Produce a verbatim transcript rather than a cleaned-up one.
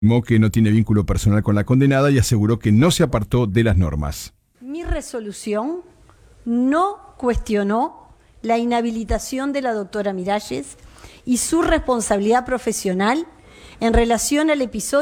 Afirmó que no tiene vínculo personal con la condenada y aseguró que no se apartó de las normas. Mi resolución no cuestionó la inhabilitación de la doctora Miralles y su responsabilidad profesional en relación al episodio